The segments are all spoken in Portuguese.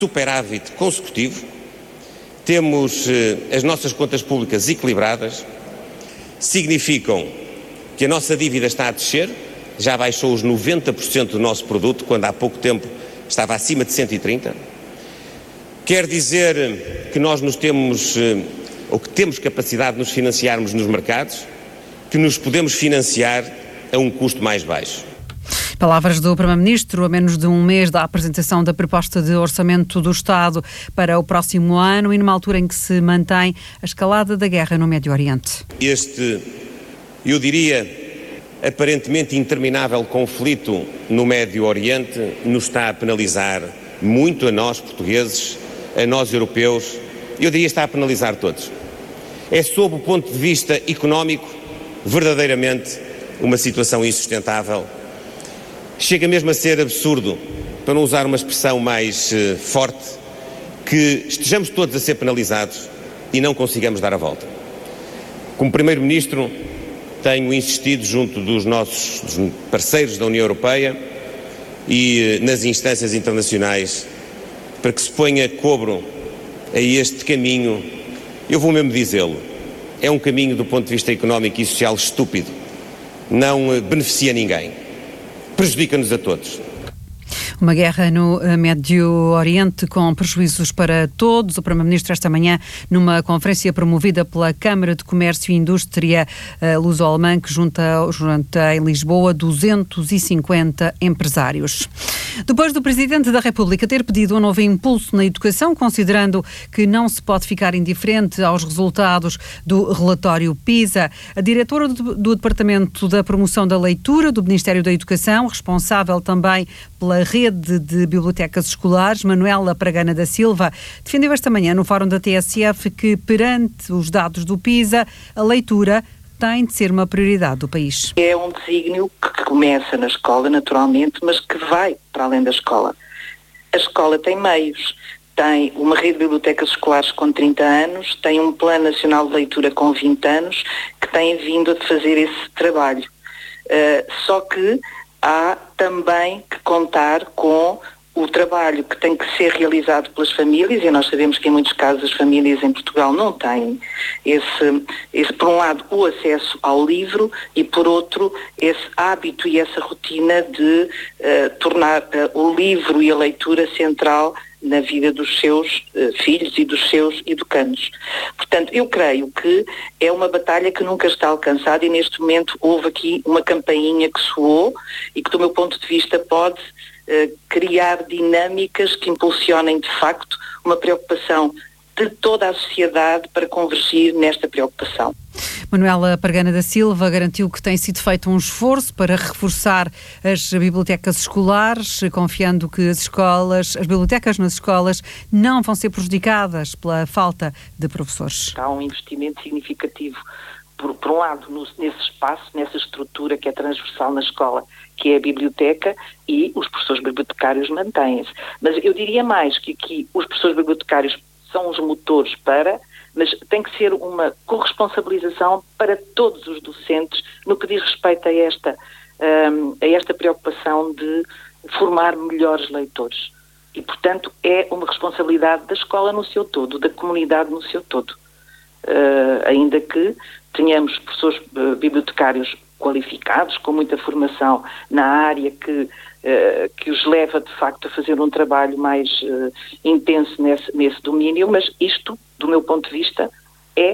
superávit consecutivo, temos as nossas contas públicas equilibradas, significam que a nossa dívida está a descer, já baixou os 90% do nosso produto, quando há pouco tempo estava acima de 130%. Quer dizer que nós que temos capacidade de nos financiarmos nos mercados, que nos podemos financiar a um custo mais baixo. Palavras do Primeiro-Ministro a menos de um mês da apresentação da proposta de orçamento do Estado para o próximo ano e numa altura em que se mantém a escalada da guerra no Médio Oriente. Este, eu diria, aparentemente interminável conflito no Médio Oriente nos está a penalizar muito a nós portugueses, a nós europeus, eu diria está a penalizar todos. É sob o ponto de vista económico verdadeiramente uma situação insustentável. Chega mesmo a ser absurdo, para não usar uma expressão mais forte, que estejamos todos a ser penalizados e não consigamos dar a volta. Como Primeiro-Ministro, tenho insistido junto dos nossos parceiros da União Europeia e nas instâncias internacionais para que se ponha cobro a este caminho. Eu vou mesmo dizê-lo, é um caminho do ponto de vista económico e social estúpido, não beneficia ninguém, prejudica-nos a todos. Uma guerra no Médio Oriente com prejuízos para todos. O Primeiro-Ministro esta manhã, numa conferência promovida pela Câmara de Comércio e Indústria Luso-Alemã, que junta em Lisboa 250 empresários. Depois do Presidente da República ter pedido um novo impulso na educação, considerando que não se pode ficar indiferente aos resultados do relatório PISA, a diretora do Departamento da Promoção da Leitura do Ministério da Educação, responsável também pela rede de bibliotecas escolares, Manuela Pregana da Silva, defendeu esta manhã no Fórum da TSF que, perante os dados do PISA, a leitura tem de ser uma prioridade do país. É um desígnio que começa na escola, naturalmente, mas que vai para além da escola. A escola tem meios, tem uma rede de bibliotecas escolares com 30 anos, tem um Plano Nacional de Leitura com 20 anos, que tem vindo a fazer esse trabalho. Só que há também que contar com o trabalho que tem que ser realizado pelas famílias, e nós sabemos que em muitos casos as famílias em Portugal não têm esse por um lado, o acesso ao livro e, por outro, esse hábito e essa rotina de tornar o livro e a leitura central na vida dos seus filhos e dos seus educandos. Portanto, eu creio que é uma batalha que nunca está alcançada e neste momento houve aqui uma campainha que soou e que, do meu ponto de vista, pode criar dinâmicas que impulsionem, de facto, uma preocupação de toda a sociedade para convergir nesta preocupação. Manuela Pregana da Silva garantiu que tem sido feito um esforço para reforçar as bibliotecas escolares, confiando que as bibliotecas nas escolas não vão ser prejudicadas pela falta de professores. Há um investimento significativo, por um lado, nesse espaço, nessa estrutura que é transversal na escola, que é a biblioteca, e os professores bibliotecários mantêm-se. Mas eu diria mais que aqui os professores bibliotecários são os motores mas tem que ser uma corresponsabilização para todos os docentes no que diz respeito a esta preocupação de formar melhores leitores. E, portanto, é uma responsabilidade da escola no seu todo, da comunidade no seu todo. Ainda que tenhamos professores bibliotecários qualificados, com muita formação na área que os leva, de facto, a fazer um trabalho mais intenso nesse domínio, mas isto, do meu ponto de vista, é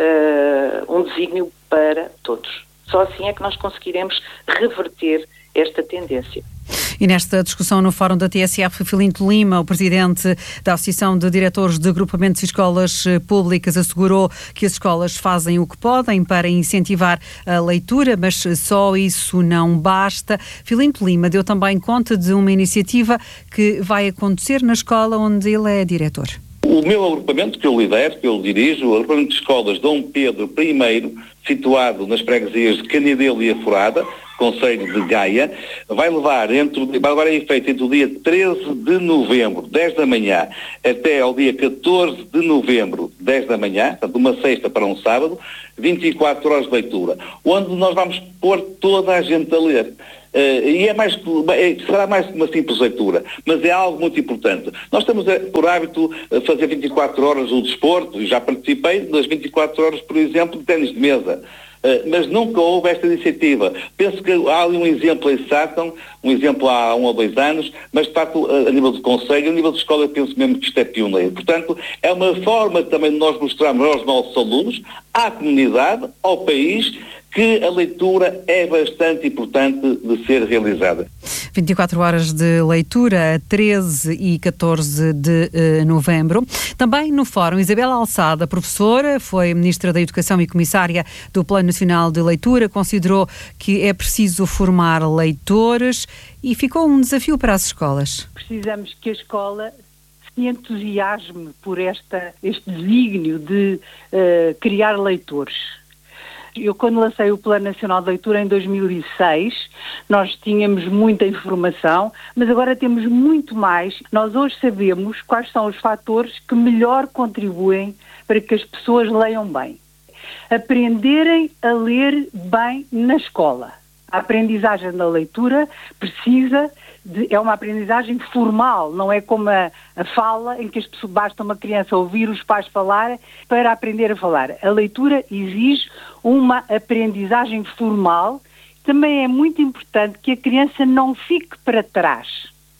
um desígnio para todos. Só assim é que nós conseguiremos reverter esta tendência. E nesta discussão no Fórum da TSF, Filinto Lima, o presidente da Associação de Diretores de Agrupamentos e Escolas Públicas, assegurou que as escolas fazem o que podem para incentivar a leitura, mas só isso não basta. Filinto Lima deu também conta de uma iniciativa que vai acontecer na escola onde ele é diretor. O meu agrupamento que eu lidero, que eu dirijo, o agrupamento de escolas Dom Pedro I, situado nas freguesias de Canidelo e Aforada, Concelho de Gaia, vai levar a efeito entre o dia 13 de novembro, 10 da manhã, até ao dia 14 de novembro, 10 da manhã, portanto uma sexta para um sábado, 24 horas de leitura, onde nós vamos pôr toda a gente a ler. E será mais que uma simples leitura, mas é algo muito importante. Nós temos por hábito fazer 24 horas o desporto, e já participei das 24 horas, por exemplo, de ténis de mesa. Mas nunca houve esta iniciativa. Penso que há ali um exemplo em Sátão, um exemplo há 1 ou 2 anos, mas de facto a nível do Conselho, a nível de escola, eu penso mesmo que isto é pioneiro. Portanto, é uma forma também de nós mostrarmos aos nossos alunos, à comunidade, ao país, que a leitura é bastante importante de ser realizada. 24 horas de leitura, 13 e 14 de novembro. Também no Fórum, Isabela Alçada, professora, foi Ministra da Educação e Comissária do Plano Nacional de Leitura, considerou que é preciso formar leitores e ficou um desafio para as escolas. Precisamos que a escola se entusiasme por este desígnio de criar leitores. Eu, quando lancei o Plano Nacional de Leitura em 2006, nós tínhamos muita informação, mas agora temos muito mais. Nós hoje sabemos quais são os fatores que melhor contribuem para que as pessoas leiam bem. Aprenderem a ler bem na escola. A aprendizagem da leitura é uma aprendizagem formal, não é como a fala, em que basta uma criança ouvir os pais falar para aprender a falar. A leitura exige uma aprendizagem formal. Também é muito importante que a criança não fique para trás.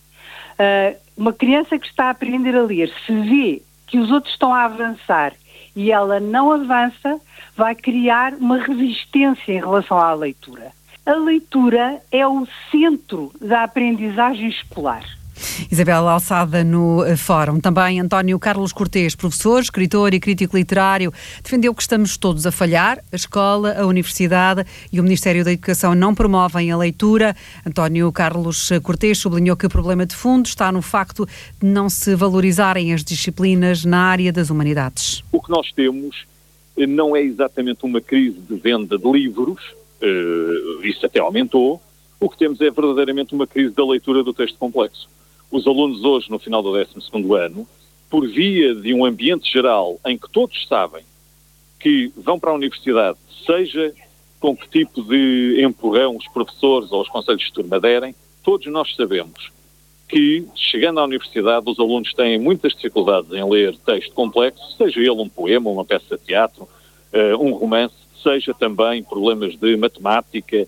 Uma criança que está a aprender a ler, se vê que os outros estão a avançar e ela não avança, vai criar uma resistência em relação à leitura. A leitura é o centro da aprendizagem escolar. Isabela Alçada no Fórum. Também António Carlos Cortês, professor, escritor e crítico literário, defendeu que estamos todos a falhar. A escola, a universidade e o Ministério da Educação não promovem a leitura. António Carlos Cortês sublinhou que o problema de fundo está no facto de não se valorizarem as disciplinas na área das humanidades. O que nós temos não é exatamente uma crise de venda de livros, isso até aumentou. O que temos é verdadeiramente uma crise da leitura do texto complexo. Os alunos hoje, no final do 12º ano, por via de um ambiente geral em que todos sabem que vão para a universidade, seja com que tipo de empurrão os professores ou os conselhos de turma derem, todos nós sabemos que, chegando à universidade, os alunos têm muitas dificuldades em ler texto complexo, seja ele um poema, uma peça de teatro, um romance, seja também problemas de matemática,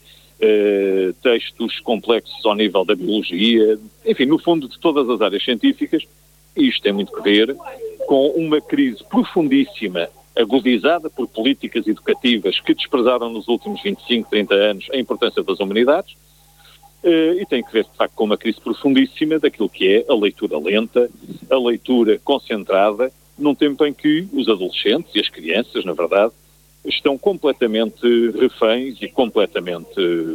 textos complexos ao nível da biologia, enfim, no fundo de todas as áreas científicas. E isto tem muito que ver com uma crise profundíssima, agudizada por políticas educativas que desprezaram nos últimos 25, 30 anos a importância das humanidades, e tem que ver, de facto, com uma crise profundíssima daquilo que é a leitura lenta, a leitura concentrada, num tempo em que os adolescentes e as crianças, na verdade, estão completamente reféns e completamente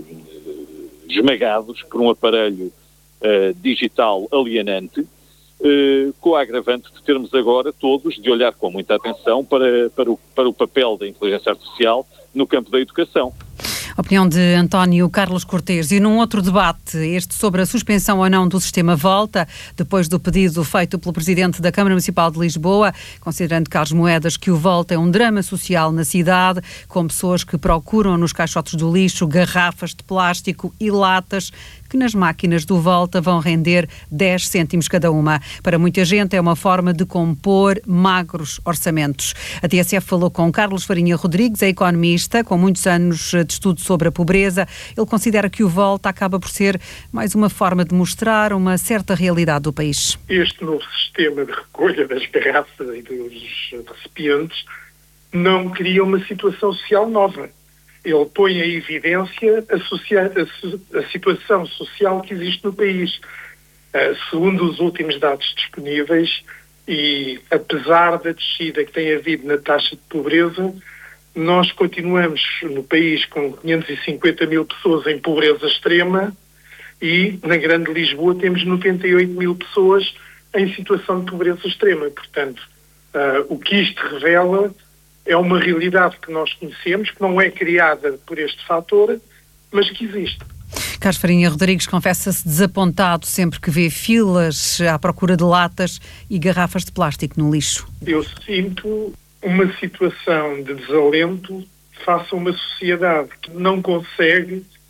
esmagados por um aparelho digital alienante, com a agravante de termos agora todos de olhar com muita atenção para o papel da inteligência artificial no campo da educação. Opinião de António Carlos Cortês. E num outro debate, este sobre a suspensão ou não do sistema Volta, depois do pedido feito pelo Presidente da Câmara Municipal de Lisboa, considerando Carlos Moedas que o Volta é um drama social na cidade, com pessoas que procuram nos caixotes do lixo garrafas de plástico e latas que nas máquinas do Volta vão render 10 cêntimos cada uma. Para muita gente é uma forma de compor magros orçamentos. A TSF falou com Carlos Farinha Rodrigues, é economista, com muitos anos de estudo sobre a pobreza. Ele considera que o Volta acaba por ser mais uma forma de mostrar uma certa realidade do país. Este novo sistema de recolha das garrafas e dos recipientes não cria uma situação social nova. Ele põe em evidência a situação social que existe no país. Segundo os últimos dados disponíveis, e apesar da descida que tem havido na taxa de pobreza, nós continuamos no país com 550 mil pessoas em pobreza extrema e na Grande Lisboa temos 98 mil pessoas em situação de pobreza extrema. Portanto, o que isto revela é uma realidade que nós conhecemos, que não é criada por este fator, mas que existe. Carlos Farinha Rodrigues confessa-se desapontado sempre que vê filas à procura de latas e garrafas de plástico no lixo. Eu sinto uma situação de desalento face a uma sociedade que não consegue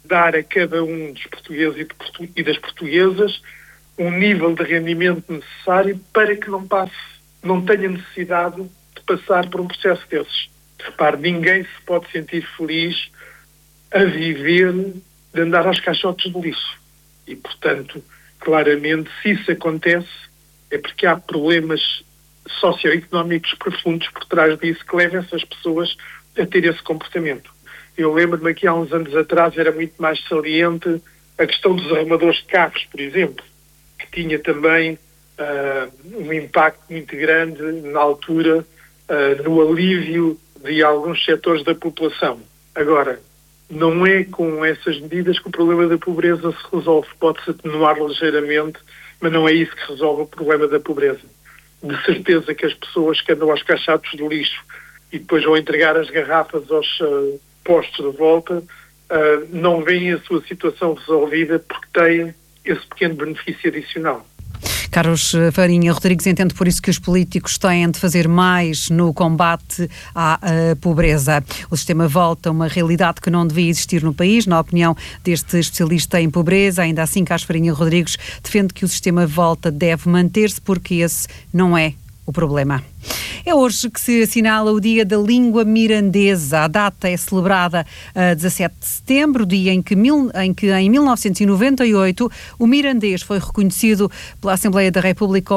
dar a cada um dos portugueses e das portuguesas um nível de rendimento necessário para que não tenha necessidade de passar por um processo desses. Repare, ninguém se pode sentir feliz a viver de andar aos caixotes de lixo. E, portanto, claramente, se isso acontece, é porque há problemas socioeconómicos profundos por trás disso que levam essas pessoas a ter esse comportamento. Eu lembro-me que há uns anos atrás era muito mais saliente a questão dos arrumadores de carros, por exemplo, que tinha também um impacto muito grande na altura no alívio de alguns setores da população. Agora, não é com essas medidas que o problema da pobreza se resolve. Pode-se atenuar ligeiramente, mas não é isso que resolve o problema da pobreza. De certeza que as pessoas que andam aos caixotes de lixo e depois vão entregar as garrafas aos postos de volta, não veem a sua situação resolvida porque têm esse pequeno benefício adicional. Carlos Farinha Rodrigues entende por isso que os políticos têm de fazer mais no combate à pobreza. O sistema volta a uma realidade que não devia existir no país, na opinião deste especialista em pobreza. Ainda assim, Carlos Farinha Rodrigues defende que o sistema volta deve manter-se porque esse não é o problema. É hoje que se assinala o Dia da Língua Mirandesa. A data é celebrada a 17 de setembro, dia em que em 1998 o mirandês foi reconhecido pela Assembleia da República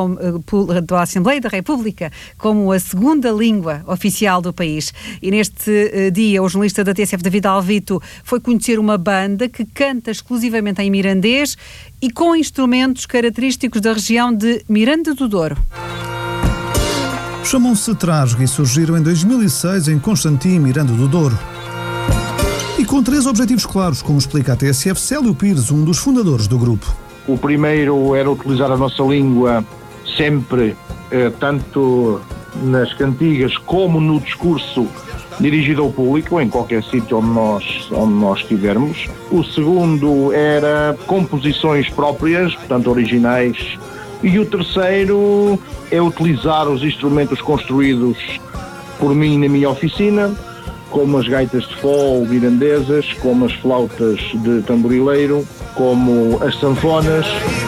como a segunda língua oficial do país. E neste dia o jornalista da TSF, David Alvito, foi conhecer uma banda que canta exclusivamente em mirandês e com instrumentos característicos da região de Miranda do Douro. Chamam-se Trasga e surgiram em 2006 em Constantino, Miranda do Douro. E com 3 objetivos claros, como explica a TSF Célio Pires, um dos fundadores do grupo. O primeiro era utilizar a nossa língua sempre, tanto nas cantigas como no discurso dirigido ao público, em qualquer sítio onde nós estivermos. O segundo era composições próprias, portanto originais. E o terceiro é utilizar os instrumentos construídos por mim na minha oficina, como as gaitas de fole mirandesas, como as flautas de tamborileiro, como as sanfonas.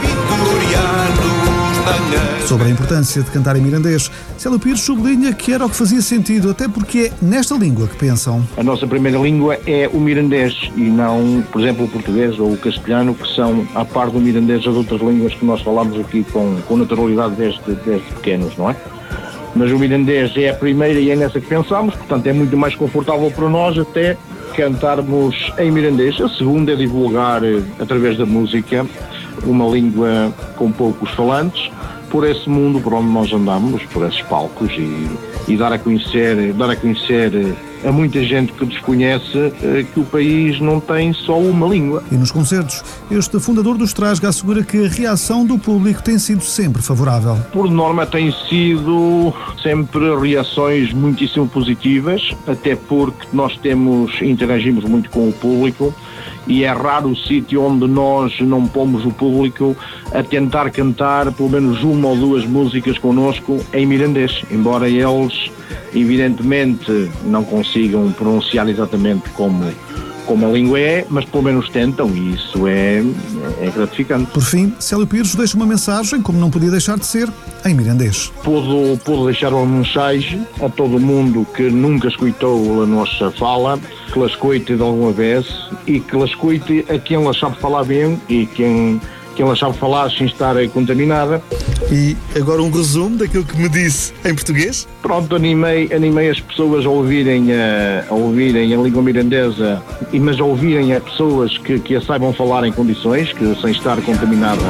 Sobre a importância de cantar em mirandês, Célio Pires sublinha que era o que fazia sentido, até porque é nesta língua que pensam. A nossa primeira língua é o mirandês e não, por exemplo, o português ou o castelhano, que são, a par do mirandês, as outras línguas que nós falamos aqui com naturalidade desde pequenos, não é? Mas o mirandês é a primeira e é nessa que pensamos, portanto é muito mais confortável para nós até cantarmos em mirandês. A segunda é divulgar, através da música, uma língua com poucos falantes, por esse mundo por onde nós andamos, por esses palcos e dar a conhecer a muita gente que desconhece que o país não tem só uma língua. E nos concertos, este fundador dos Trasga assegura que a reação do público tem sido sempre favorável. Por norma tem sido sempre reações muitíssimo positivas, até porque nós interagimos muito com o público e é raro o sítio onde nós não pomos o público a tentar cantar pelo menos uma ou duas músicas connosco em mirandês, embora eles evidentemente não consigam pronunciar exatamente como a língua é, mas pelo menos tentam e isso é gratificante. Por fim, Célio Pires deixa uma mensagem, como não podia deixar de ser, em mirandês. Puedo deixar uma mensagem a todo mundo que nunca escutou a nossa fala, que la escute de alguma vez e que la escute a quem la sabe falar bem e quem ela sabe falar sem estar contaminada. E agora um resumo daquilo que me disse em português? Pronto, animei as pessoas a ouvirem a língua mirandesa, mas a ouvirem a pessoas que a saibam falar em condições, que sem estar contaminada.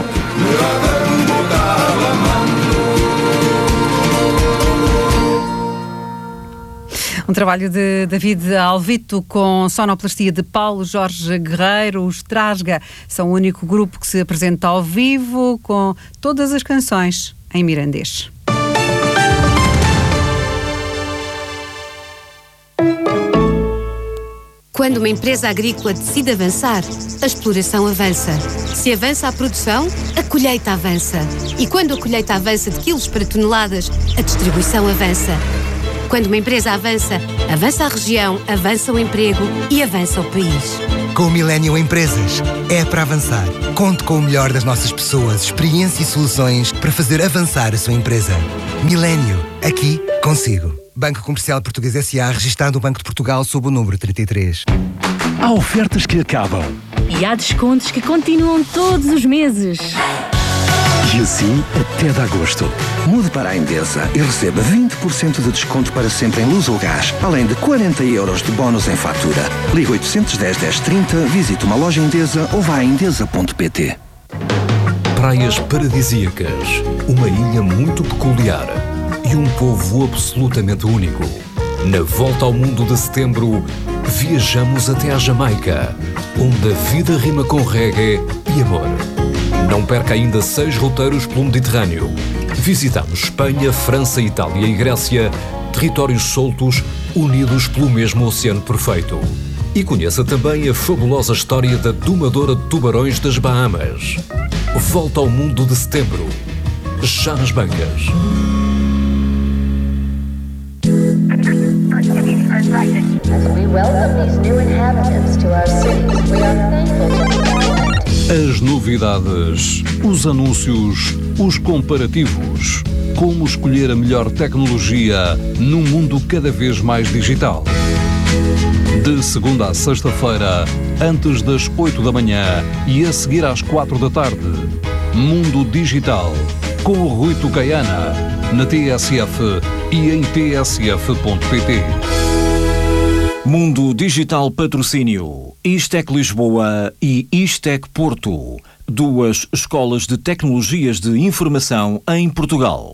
Um trabalho de David Alvito com sonoplastia de Paulo Jorge Guerreiro. Os Trasga são o único grupo que se apresenta ao vivo com todas as canções em mirandês. Quando uma empresa agrícola decide avançar, a exploração avança. Se avança a produção, a colheita avança. E quando a colheita avança de quilos para toneladas, a distribuição avança. Quando uma empresa avança, avança a região, avança o emprego e avança o país. Com o Millennium Empresas, é para avançar. Conte com o melhor das nossas pessoas, experiência e soluções para fazer avançar a sua empresa. Millennium, aqui consigo. Banco Comercial Português S.A., registado no Banco de Portugal sob o número 33. Há ofertas que acabam. E há descontos que continuam todos os meses. E assim até de agosto. Mude para a Endesa e receba 20% de desconto para sempre em luz ou gás, além de 40 € de bónus em fatura. Ligue 810 1030, visite uma loja Endesa ou vá a endesa.pt. Praias paradisíacas, uma ilha muito peculiar e um povo absolutamente único. Na Volta ao Mundo de Setembro, viajamos até à Jamaica, onde a vida rima com reggae e amor. Não perca ainda 6 roteiros pelo Mediterrâneo. Visitamos Espanha, França, Itália e Grécia, territórios soltos unidos pelo mesmo oceano perfeito. E conheça também a fabulosa história da domadora de tubarões das Bahamas. Volta ao Mundo de Setembro, já nas bancas. As novidades, os anúncios, os comparativos. Como escolher a melhor tecnologia num mundo cada vez mais digital. De segunda a sexta-feira, antes das 8 da manhã e a seguir às 4 da tarde. Mundo Digital, com o Rui Tucaiana, na TSF e em tsf.pt. Mundo Digital Patrocínio, Istec Lisboa e Istec Porto, 2 escolas de tecnologias de informação em Portugal.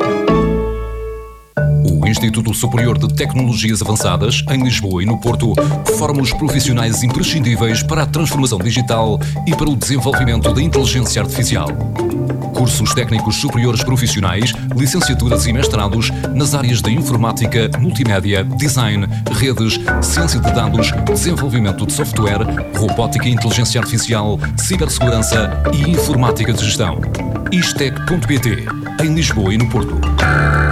O Instituto Superior de Tecnologias Avançadas, em Lisboa e no Porto, forma os profissionais imprescindíveis para a transformação digital e para o desenvolvimento da inteligência artificial. Cursos técnicos superiores profissionais, licenciaturas e mestrados nas áreas da informática, multimédia, design, redes, ciência de dados, desenvolvimento de software, robótica e inteligência artificial, cibersegurança e informática de gestão. Istec.pt, em Lisboa e no Porto.